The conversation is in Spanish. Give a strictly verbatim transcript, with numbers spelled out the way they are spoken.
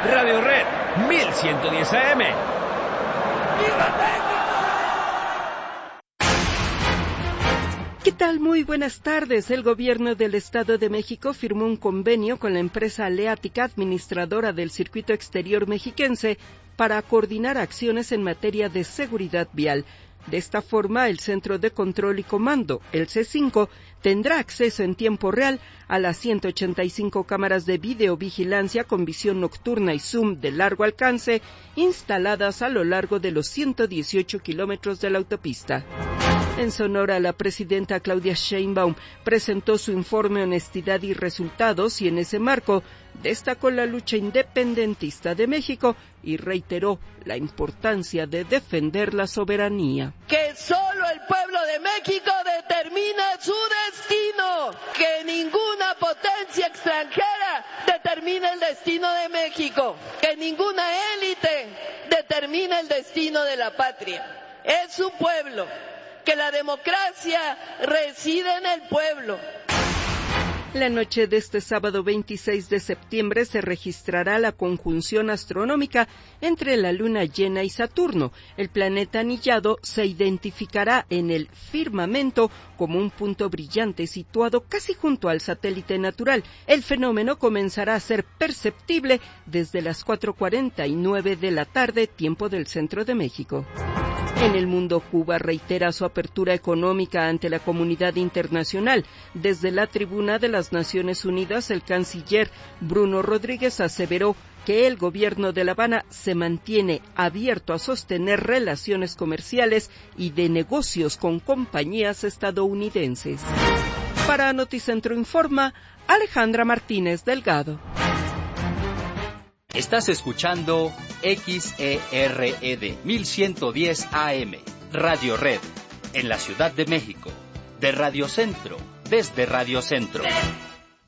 Radio Red mil ciento diez A M. ¡Viva México! ¿Qué tal? Muy buenas tardes. El gobierno del Estado de México firmó un convenio con la empresa Aleática, administradora del circuito exterior mexiquense, para coordinar acciones en materia de seguridad vial. De esta forma, el Centro de Control y Comando, el C cinco, tendrá acceso en tiempo real a las ciento ochenta y cinco cámaras de videovigilancia con visión nocturna y zoom de largo alcance instaladas a lo largo de los ciento dieciocho kilómetros de la autopista. En Sonora, la presidenta Claudia Sheinbaum presentó su informe Honestidad y Resultados y en ese marco destacó la lucha independentista de México y reiteró la importancia de defender la soberanía. Que solo el pueblo de México determina su destino, que ninguna potencia extranjera determina el destino de México, que ninguna élite determina el destino de la patria. Es su pueblo, que la democracia reside en el pueblo. La noche de este sábado veintiséis de septiembre se registrará la conjunción astronómica entre la luna llena y Saturno. El planeta anillado se identificará en el firmamento como un punto brillante situado casi junto al satélite natural. El fenómeno comenzará a ser perceptible desde las cuatro cuarenta y nueve de la tarde, tiempo del centro de México. En el mundo, Cuba reitera su apertura económica ante la comunidad internacional. Desde la tribuna de las Naciones Unidas, el canciller Bruno Rodríguez aseveró que el gobierno de La Habana se mantiene abierto a sostener relaciones comerciales y de negocios con compañías estadounidenses. Para Noticentro Informa, Alejandra Martínez Delgado. Estás escuchando X E R E D mil ciento diez A M, Radio Red, en la Ciudad de México, de Radio Centro, desde Radio Centro.